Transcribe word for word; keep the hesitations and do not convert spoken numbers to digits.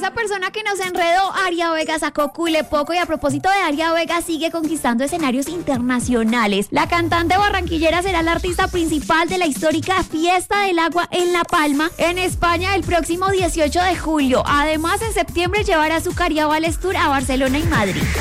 esa persona que nos enredó, Aria Vega, sacó Cule Poco. Y a propósito de Aria Vega, sigue conquistando escenarios internacionales. La cantante barranquillera será la artista principal de la histórica Fiesta del Agua en La Palma, en España, el próximo dieciocho de julio. Además, en septiembre llevará su Carnavales Tour a Barcelona y Madrid.